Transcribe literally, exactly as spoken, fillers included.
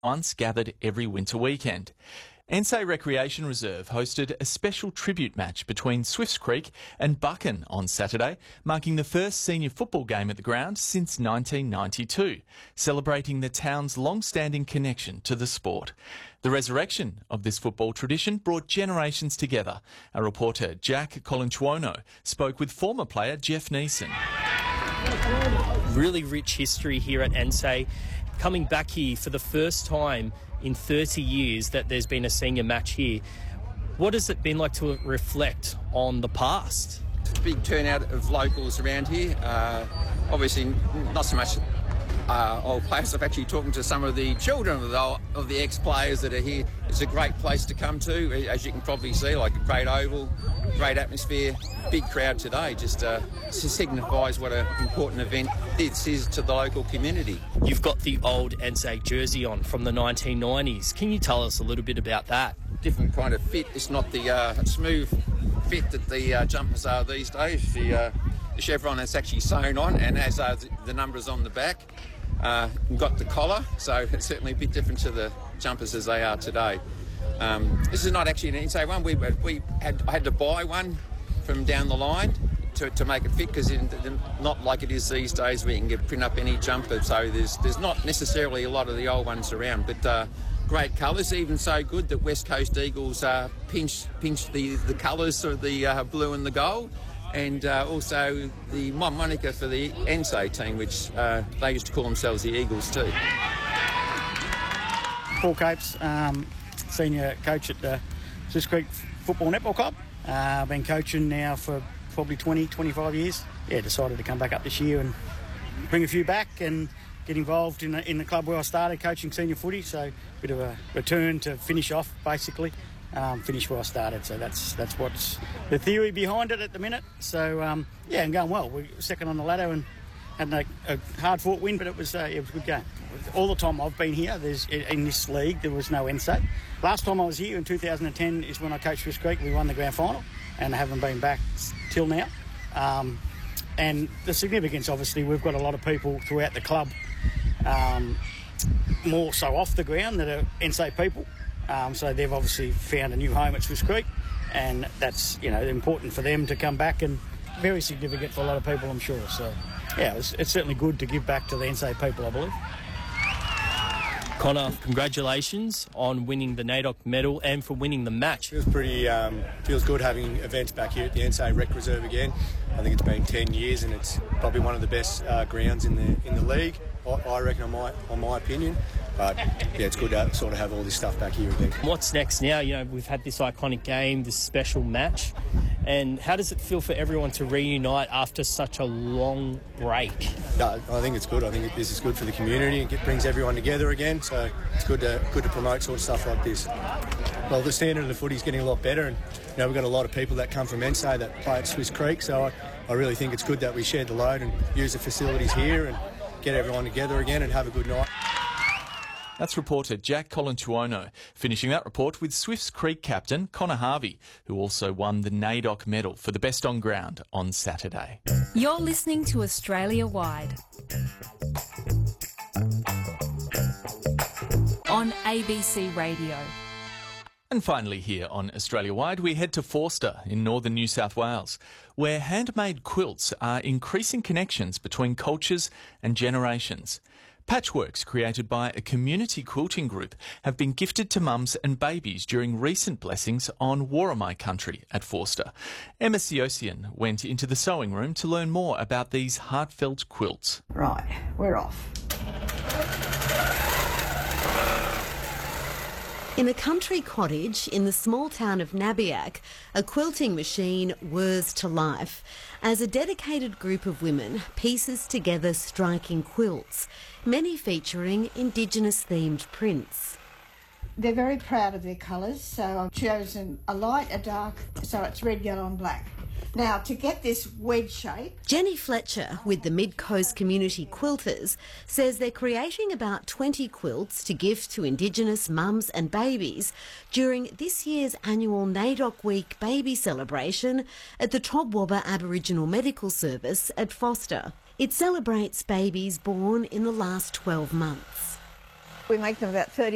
once gathered every winter weekend. Ensay Recreation Reserve hosted a special tribute match between Swifts Creek and Buchan on Saturday, marking the first senior football game at the ground since nineteen ninety-two, celebrating the town's long-standing connection to the sport. The resurrection of this football tradition brought generations together. Our reporter Jack Colantuono spoke with former player Jeff Neeson. Really rich history here at Ensay. Coming back here for the first time in thirty years that there's been a senior match here. What has it been like to reflect on the past? Big turnout of locals around here. Uh, obviously, not so much uh, old players. I've actually talking to some of the children of the, of the ex-players that are here. It's a great place to come to, as you can probably see, like a great oval, great atmosphere, big crowd today. Just uh, signifies what an important event this is to the local community. You've got the old Ensay jersey on from the nineteen nineties. Can you tell us a little bit about that? Different kind of fit. It's not the uh, smooth fit that the uh, jumpers are these days. The, uh, the chevron is actually sewn on, and as are the numbers on the back. Uh, we've got the collar, so it's certainly a bit different to the jumpers as they are today. Um, this is not actually an Ensay one. We, we had I had to buy one from down the line to, to make it fit, because it's not like it is these days where you can get print up any jumper. So there's there's not necessarily a lot of the old ones around, but uh, great colours. Even so good that West Coast Eagles uh, pinched pinched the the colours of the uh, blue and the gold. And uh, also the moniker for the Ensay team, which uh, they used to call themselves the Eagles too. Paul Capes, um, senior coach at the Swifts Creek Football Netball Club. I've uh, been coaching now for probably twenty, twenty-five years. Yeah, decided to come back up this year and bring a few back and get involved in the, in the club where I started coaching senior footy. So a bit of a return to finish off, basically. Um, finish where I started, so that's that's what's the theory behind it at the minute. So um, yeah, and going well. We're second on the ladder and had a, a hard-fought win, but it was uh, it was a good game. All the time I've been here, there's in this league there was no Ensay. Last time I was here in two thousand ten is when I coached Swifts Creek. We won the grand final, and I haven't been back till now. Um, and the significance, obviously, we've got a lot of people throughout the club, um, more so off the ground, that are Ensay people. Um, so they've obviously found a new home at Swifts Creek, and that's, you know, important for them to come back, and very significant for a lot of people, I'm sure. So, yeah, it's, it's certainly good to give back to the Ensay people, I believe. Connor, congratulations on winning the NAIDOC medal and for winning the match. Feels pretty, um, feels good having events back here at the Ensay Rec Reserve again. I think it's been ten years, and it's probably one of the best uh, grounds in the in the league, I, I reckon, on my, on my opinion. But, yeah, it's good to sort of have all this stuff back here again. What's next now? You know, we've had this iconic game, this special match. And how does it feel for everyone to reunite after such a long break? No, I think it's good. I think this is good for the community. It brings everyone together again. So it's good to good to promote sort of stuff like this. Well, the standard of the footy is getting a lot better. And, you know, we've got a lot of people that come from Ensay that play at Swifts Creek. So I, I really think it's good that we share the load and use the facilities here and get everyone together again and have a good night. That's reporter Jack Colantuono, finishing that report with Swifts Creek captain Connor Harvey, who also won the NAIDOC medal for the best on ground on Saturday. You're listening to Australia Wide on A B C Radio. And finally here on Australia Wide, we head to Forster in northern New South Wales, where handmade quilts are increasing connections between cultures and generations. Patchworks created by a community quilting group have been gifted to mums and babies during recent blessings on Worimi country at Forster. Emma Siosian went into the sewing room to learn more about these heartfelt quilts. Right, we're off. In a country cottage in the small town of Nabiac, a quilting machine whirs to life as a dedicated group of women pieces together striking quilts, many featuring Indigenous-themed prints. They're very proud of their colours, so I've chosen a light, a dark, so it's red, yellow and black. Now, to get this wedge shape... Jenny Fletcher, with the Mid-Coast Community Quilters, says they're creating about twenty quilts to gift to Indigenous mums and babies during this year's annual NAIDOC Week baby celebration at the Tobwabba Aboriginal Medical Service at Forster. It celebrates babies born in the last twelve months. We make them about thirty